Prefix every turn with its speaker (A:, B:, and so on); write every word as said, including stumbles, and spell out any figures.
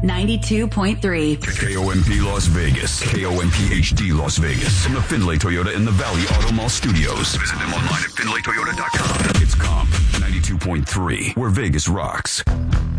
A: ninety-two point three.
B: K O M P Las Vegas. K O M P H D Las Vegas. From the Findlay Toyota in the Valley Auto Mall Studios. Visit them online at findlay toyota dot com. It's Comp ninety-two point three, where Vegas rocks.